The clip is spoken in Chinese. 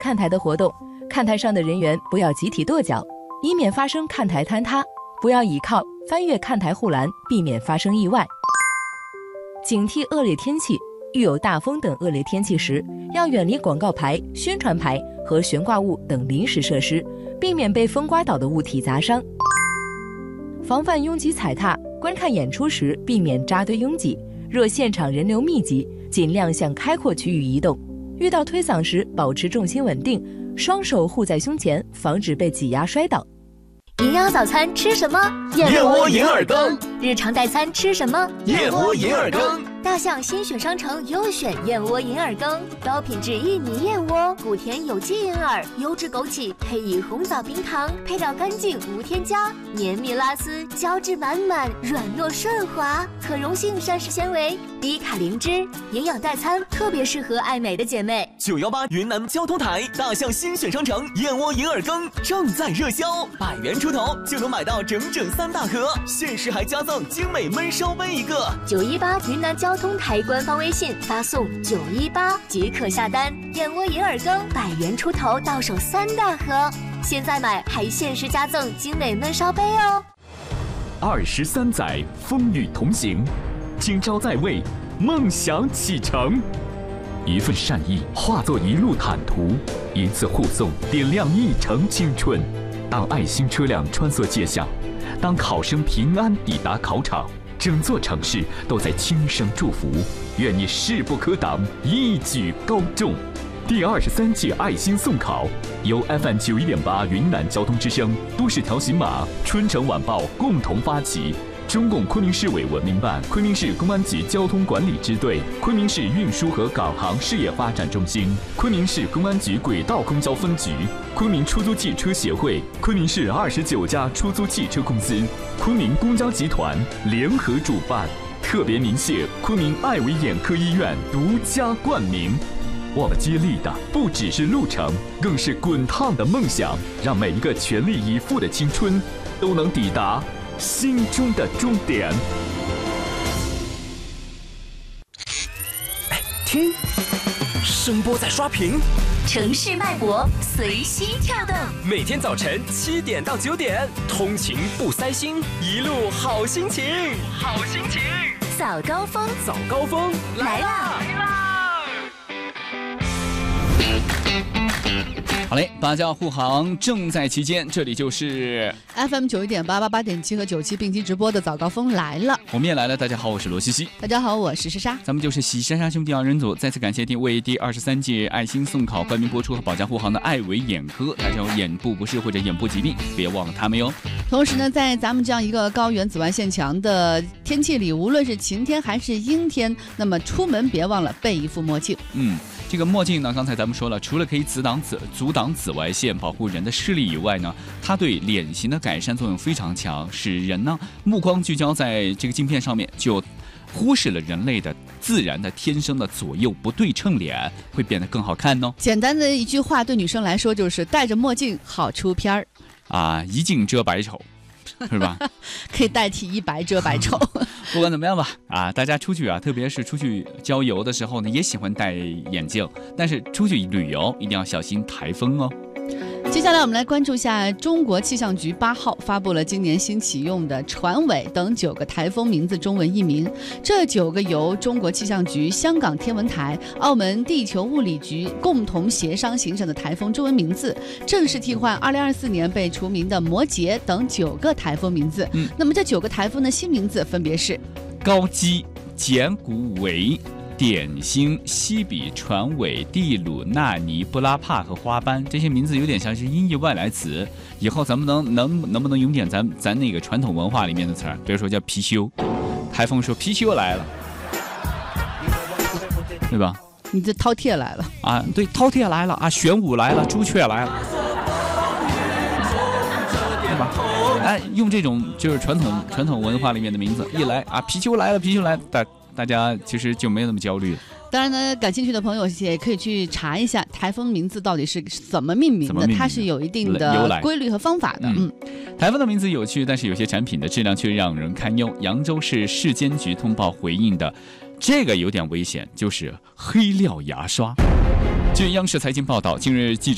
看台的活动，看台上的人员不要集体跺脚，以免发生看台坍塌；不要倚靠翻越看台护栏，避免发生意外。警惕恶劣天气，遇有大风等恶劣天气时，要远离广告牌、宣传牌和悬挂物等临时设施，避免被风刮倒的物体砸伤。防范拥挤踩踏，观看演出时避免扎堆拥挤，若现场人流密集，尽量向开阔区域移动。遇到推搡时，保持重心稳定，双手护在胸前，防止被挤压摔倒。 营养早餐吃什么？ 燕窝银耳羹。 日常代餐吃什么？ 燕窝银耳羹。 大象新选商城优选燕窝银耳羹，高品质薏米燕窝，谷甜有机银耳，优质枸杞，配以红枣冰糖，配料干净无添加，绵密拉丝，胶质满满，软糯顺滑，可溶性膳食纤维，低卡灵脂，营养代餐特别适合爱美的姐妹。 918云南交通台大象新选商城燕窝银耳羹正在热销，100元出头就能买到整整3大盒，限时还加赠精美焖烧杯一个。 918云南交通台官方微信发送918即可下单，燕窝银耳羹100元出头到手3大盒，现在买还限时加赠精美焖烧杯哦。 23载风雨同行，今朝在位，梦想启程。一份善意化作一路坦途，一次护送点亮一程青春。当爱心车辆穿梭街巷，当考生平安抵达考场，整座城市都在轻声祝福，愿你势不可挡，一举高中。第23届爱心送考由 FM 91.8云南交通之声、都市调频码、春城晚报共同发起，中共昆明市委文明办、昆明市公安局交通管理支队、昆明市运输和港航事业发展中心、昆明市公安局轨道公交分局、昆明出租汽车协会、昆明市29家出租汽车公司、昆明公交集团联合主办，特别鸣谢昆明爱维眼科医院独家冠名。我们接力的不只是路程，更是滚烫的梦想，让每一个全力以赴的青春都能抵达心中的终点。 听，声波在刷屏， 城市脉搏随心跳动。 每天早晨7点到9点，通勤不塞心，一路好心情，好心情。 早高峰， 早高峰来啦！ 好嘞，八家护航正在期间，这里就是 FM 91.8、88.7和97并机直播的早高峰来了， 我们也来了。大家好，我是罗西西。 大家好，我是莎莎。 咱们就是喜莎莎兄弟2人组，再次感谢为第23届爱心送考冠名播出和保驾护航的爱维眼科，大家有眼部不适或者眼部疾病，别忘了他们哟。 同时呢，在咱们这样一个高原紫外线强的天气里，无论是晴天还是阴天，那么出门别忘了备一副墨镜。 这个墨镜呢，刚才咱们说了，除了可以阻挡紫外线，保护人的视力以外呢，它对脸型的改善作用非常强，使人呢目光聚焦在这个镜片上面，就忽视了人类的自然的天生的左右不对称脸，会变得更好看哦。 简单的一句话，对女生来说就是戴着墨镜好出片儿啊，一镜遮百丑。是吧？ 可以代替一白遮百丑。 不管怎么样吧，大家出去特别是出去郊游的时候呢，也喜欢戴眼镜，但是出去旅游一定要小心台风哦。 接下来我们来关注一下中国气象局8号发布了今年新启用的船尾等9个台风名字中文译名，这9个由中国气象局、香港天文台、澳门地球物理局共同协商形成的台风中文名字，正式替换2024年被除名的摩羯等9个台风名字。那么这9个台风的新名字分别是高基、简古维、点星、西比、船尾、地鲁、纳尼、布拉帕和花斑，这些名字有点像是音译外来词。以后咱们能不能用点咱那个传统文化里面的词儿？比如说叫貔貅，台风说貔貅来了，对吧？ 你这饕餮来了啊？对，饕餮来了啊，玄武来了，朱雀来了，对吧？用这种就是传统文化里面的名字一来啊，貔貅来了，貔貅来了，大家其实就没有那么焦虑。 当然呢，感兴趣的朋友也可以去查一下台风名字到底是怎么命名的，它是有一定的规律和方法的。 台风的名字有趣，但是有些产品的质量却让人堪忧。扬州市市监局通报回应的这个有点危险，就是黑料牙刷。据央视财经报道，近日记者